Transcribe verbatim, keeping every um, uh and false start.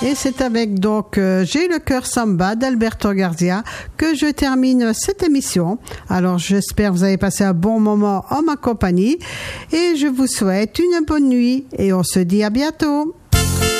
Et c'est avec donc euh, J'ai le cœur samba d'Alberto Garcia que je termine cette émission. Alors j'espère que vous avez passé un bon moment en ma compagnie et je vous souhaite une bonne nuit et on se dit à bientôt.